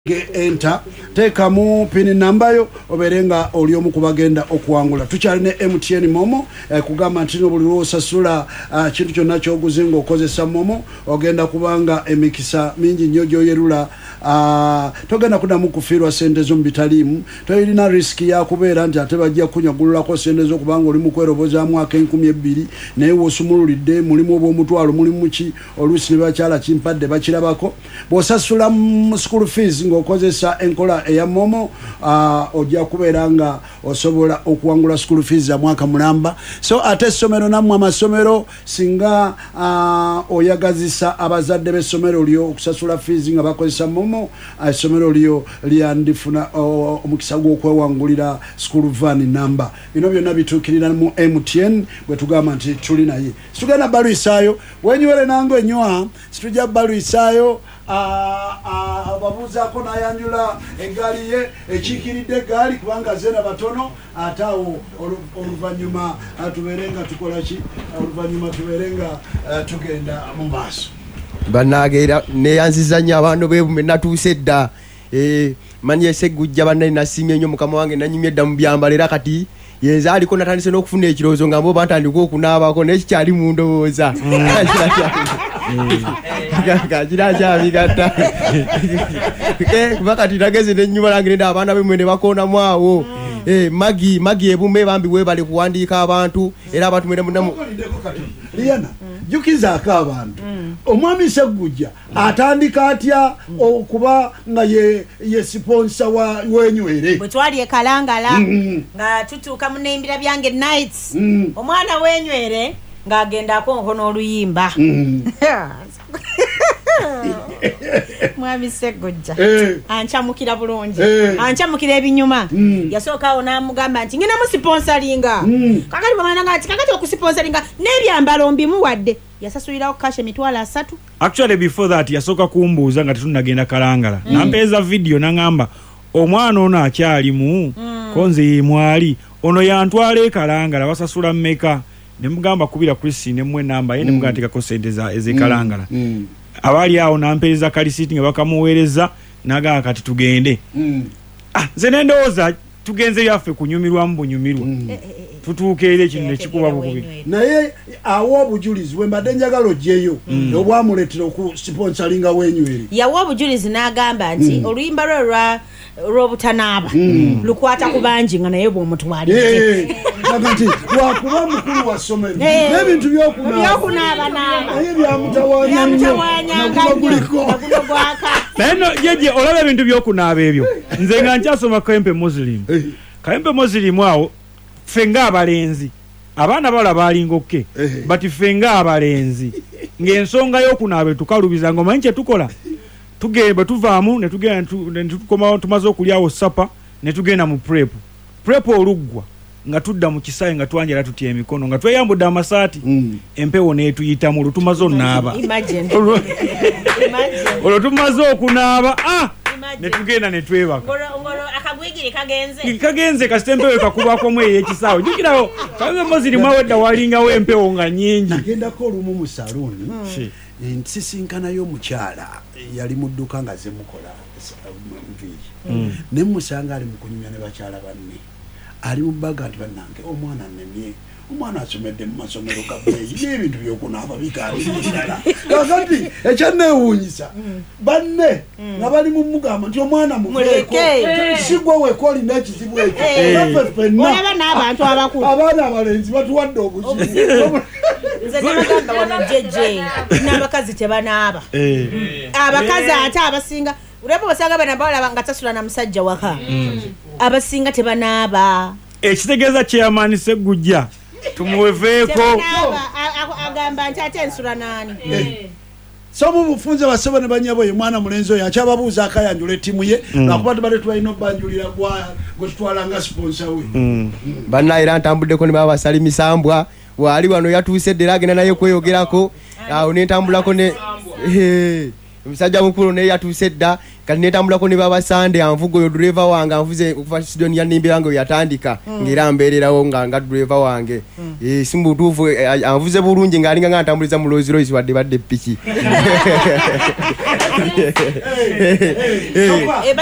enter teka mu pin number yo oberenga oli omu kubagenda okuwangula tukyali ne MTN Momo kugamba ntino buli osasula kintu kyonna kyoguzinga okozesa Momo ogenda kubanga emikisa mingi nnyo gyoyerula togenda kudamu kufirwa sente zo mbitalimu toyirina risk ya kubeera nti ate bajja kunyagululako sente zo kubanga oli mu kweroboza mwaka 12 naye wosumululidde mulimu obw'omutwalo mulimu ki oluusi ne bakyala kimpadde bakirabako bw'osasula school fees ng'okozesa enkola eya Momo ojja kubeera nga osobola okuwangula school fees za mwaka mulamba so ate essomero nammwe amasomero singa oyagazisa abazadde b'essomero lyo okusasula fees nga bakozesa Momo essomero lyo lyandifuna omukisa gw'okwewangulira school van number bino byonna bituukirira mu MTN bwe tugamba nti tuli naye situgenda balwisaayo wenywere nange enywa situjja balwisaayo babuzaako nayanjula egaali ye ekiikiridde egaali kubanga zena batono ataawo oluvannyuma tubeerenga tukola ki oluvannyuma tubeerenga tugenda mu maaso banageera neyanziza nnyo abantu beebume natuuse dda manye Sseggujja bannali nasimye nnyo mukama wange nanyumye edda mu byambalo era kati yenza aliko natandise n'okufuna ekirowoozo nga mbo bantandika okunaabako naye kikyali mu ndowooza kira kyabigatta kuba kati nageze n'ennyuma nange nenda abaana bemwe ne bakondamu awo magi ebume bambi webale kuwandiika abantu era abantu mwenamu Liana jukizaako abantu omwami Sseggujja atandika atya okuba nga ye sponsor w'enywere bwe twali e Kalangala nga tutuuka mu nembira byange nights omwana w'enywere ng'agendako nkono oluyimba mwami Sseggujja ancamukira bulungi ancamukira ebinyuma yasookawo n'amugamba nti ngina musiponsalinga kakati bamana nti kakati okusiponsalinga n'ebyambalo mbimuwadde yasasulirawo kashe emitwalo 3 actually before that yasooka kumbuuza nga tetunnagenda Kalangala nampeeza video nangamba omwana ono akyalimu konze yemwali ono yantwala e Kalangala wasasula mmeka nemugamba kubira Christine mmwe namba ye nemugamba tekako sente eze Kalangala abali awo nampeeza kalisiti nga bakamuweereza naga kati tugende nze nendowooza tugenze yaffe kunyumirwa mu bunyumirwa tutuukeere kino nekikuba bukubi naye awo obujulizi bwe mbadde njagala ojjeyo obwamuleetera okusponsalinga w'enywere yawa obujulizi n'agamba nti oluyimba lwe lw'obutanaaba lukwata ku bangi nga naye bw'omutwalidde nti wakuba mukulu wa ssomero n'ebintu byokunaaba naye byamutawanya nnyo naguliko naye no jeje olaba ebintu byokunaaba ebyo nze nga nkyasoma Kayempe Muslim Kayempe Muslim awo fenga abalenzi abaana bala balingokke bati fenga abalenzi ng'ensonga y'okunaaba tukalubiza ngo manyi kye tukola tugenda tuvaamu ne tugenda tukoma tumaze okulyawo sapa ne tugenda mu prep oluggwa nga tudda mu kisayi nga twanjala tutya emikono nga tweyambudde amasaati empewo neetuyita mu lutumaze onaaba olwo tumaze okunaaba ne tugenda ne twebaka kagenze kasita empewo ekakubako mu ey'ekisaawe jukirawo Kayempe Muslim awedda walingawo empewo nga nyingi nagendako olumu mu saluuni nsisinkana y'omukyala yali mu dduka nga zemukola nviiri ne musanga ali mu kunyumya ne bakyala banne ali mu baga nti bannange omwana nnemye omwana asomedde mu masomero gabeeyi n'ebintu byokunaaba bikaabirala kakati ekyanneewuunyisa banne nga bali mu mugamba nti omwana muleeko sigwa weeko olina ekizibu ekyo naffe ffenna n'abantu abakulu abaana abalenzi batuwadde obuzibu nze nabagamba wano jeje n'abakazi tebanaaba abakazi ate abasinga ulaba basanga bana balaba nga tasula na musajja waka abasinga tebanaaba ekitegeeza chairman Sseggujja tumuweveeko agamba nti ate ensula nani so mu bufunze basaba ne banyabo ye mwana mulenzi oyo akyababuuza akayanjula ettiimu ye nakuba tubadde tulina obbanjulira gwe tutwala nga sponsor we banna era ntambuddeko ne baba basalimisambwa wali wano yatuuse ddera agenda naye kweyogerako awo nentambulako ne omusajja mukulu naye yatuuse dda kati netambulako ne baba Sande anvuga oyo driver wange anvuze okuva studio ya Nimbi wange yatandika ngera mbeererawo nga driver wange simbutuufu anvuze bulungi ng'alinga nga ntambuliza mu Rolls Royce wadde badde piki Hey.